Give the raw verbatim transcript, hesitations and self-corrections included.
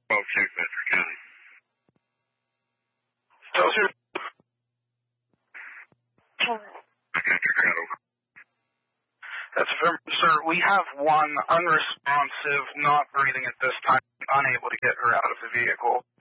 twelve two, Fetcher County. Dozer. That's affirmative, sir. We have one unresponsive, not breathing at this time, unable to get her out of the vehicle.